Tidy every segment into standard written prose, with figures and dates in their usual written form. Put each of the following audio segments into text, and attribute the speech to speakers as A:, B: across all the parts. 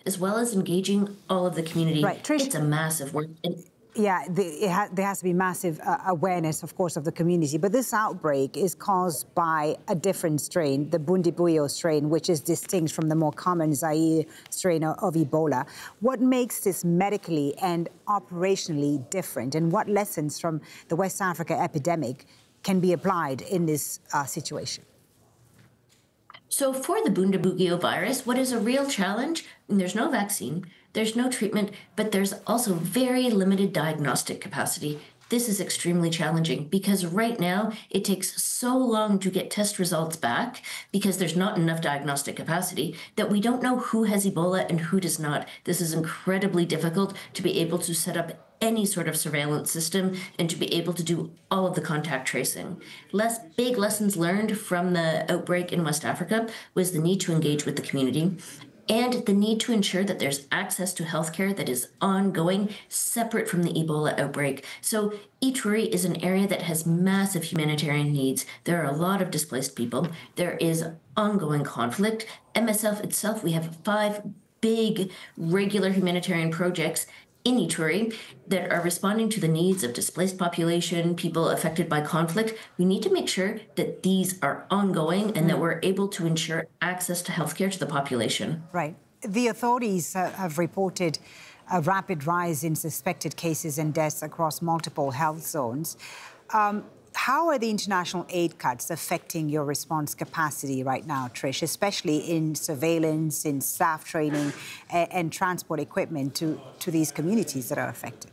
A: as well as engaging all of the community.
B: Right, Trish,
A: it's a massive work.
B: Yeah, there has to be massive awareness, of course, of the community. But this outbreak is caused by a different strain, the Bundibugyo strain, which is distinct from the more common Zaire strain of Ebola. What makes this medically and operationally different? And what lessons from the West Africa epidemic can be applied in this situation?
A: So for the Bundibugyo virus, what is a real challenge? There's no vaccine, there's no treatment, but there's also very limited diagnostic capacity. This is extremely challenging because right now it takes so long to get test results back because there's not enough diagnostic capacity that we don't know who has Ebola and who does not. This is incredibly difficult to be able to set up any sort of surveillance system and to be able to do all of the contact tracing. Big lessons learned from the outbreak in West Africa was the need to engage with the community and the need to ensure that there's access to healthcare that is ongoing, separate from the Ebola outbreak. So Ituri is an area that has massive humanitarian needs. There are a lot of displaced people. There is ongoing conflict. MSF itself, we have 5 big regular humanitarian projects in Ituri that are responding to the needs of displaced population, people affected by conflict. We need to make sure that these are ongoing and that we're able to ensure access to healthcare to the population.
B: Right. The authorities have reported a rapid rise in suspected cases and deaths across multiple health zones. How are the international aid cuts affecting your response capacity right now, Trish, especially in surveillance, in staff training and transport equipment to these communities that are affected?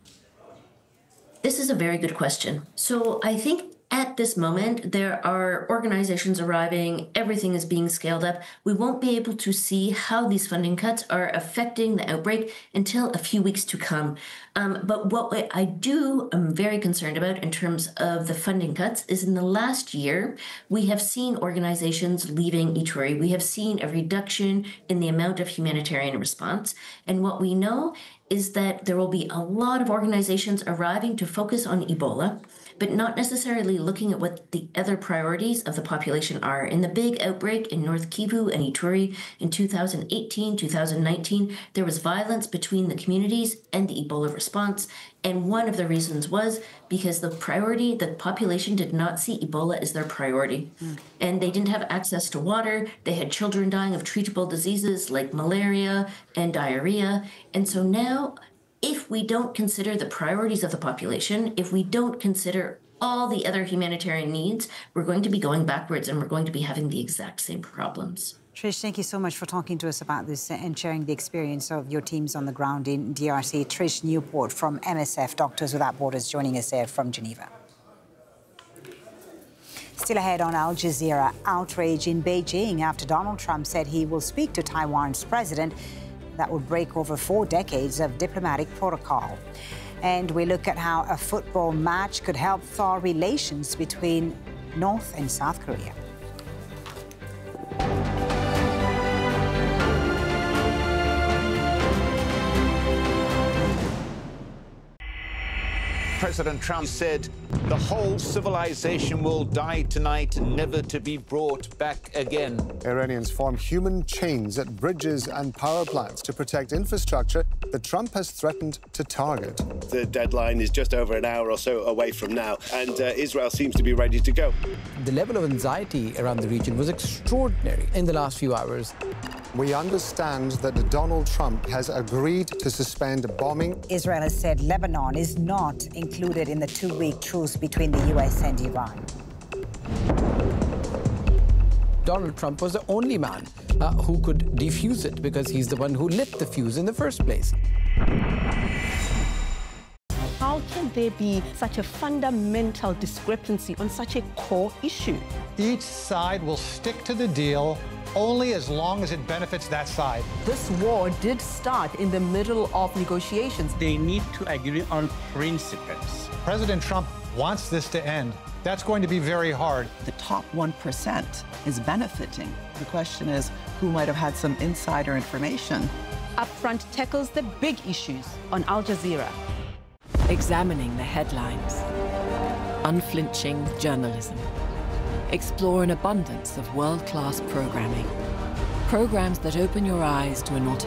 A: This is a very good question. So I think at this moment, there are organizations arriving, everything is being scaled up. We won't be able to see how these funding cuts are affecting the outbreak until a few weeks to come. But what I'm very concerned about in terms of the funding cuts is in the last year, we have seen organizations leaving Ituri. We have seen a reduction in the amount of humanitarian response. And what we know is that there will be a lot of organizations arriving to focus on Ebola, but not necessarily looking at what the other priorities of the population are. In the big outbreak in North Kivu and Ituri in 2018, 2019, there was violence between the communities and the Ebola response. And one of the reasons was because the population did not see Ebola as their priority. And they didn't have access to water. They had children dying of treatable diseases like malaria and diarrhea. And so now, if we don't consider the priorities of the population, if we don't consider all the other humanitarian needs, we're going to be going backwards and we're going to be having the exact same problems.
B: Trish, thank you so much for talking to us about this and sharing the experience of your teams on the ground in DRC. Trish Newport from MSF, Doctors Without Borders, joining us there from Geneva. Still ahead on Al Jazeera, outrage in Beijing after Donald Trump said he will speak to Taiwan's president. That would break over 4 decades of diplomatic protocol. And we look at how a football match could help thaw relations between North and South Korea.
C: President Trump said the whole civilization will die tonight, never to be brought back again.
D: Iranians form human chains at bridges and power plants to protect infrastructure that Trump has threatened to target.
E: The deadline is just over an hour or so away from now, and Israel seems to be ready to go.
F: The level of anxiety around the region was extraordinary in the last few hours.
D: We understand that Donald Trump has agreed to suspend bombing.
B: Israel has said Lebanon is not included in the 2-week truce between the U.S. and Iran.
F: Donald Trump was the only man who could defuse it because he's the one who lit the fuse in the first place.
G: How can there be such a fundamental discrepancy on such a core issue?
H: Each side will stick to the deal only as long as it benefits that side.
I: This war did start in the middle of negotiations.
J: They need to agree on principles.
H: President Trump wants this to end. That's going to be very hard.
K: The top 1% is benefiting. The question is, who might have had some insider information?
G: Upfront tackles the big issues on Al Jazeera.
L: Examining the headlines. Unflinching journalism. Explore an abundance of world-class programming. Programs that open your eyes to an alternative.